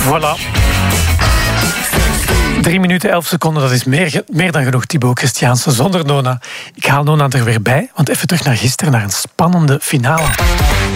Voilà. 3 minuten 11 seconden, dat is meer dan genoeg, Thibaut Christiaanse, zonder Nona. Ik haal Nona er weer bij, want even terug naar gisteren, naar een spannende finale.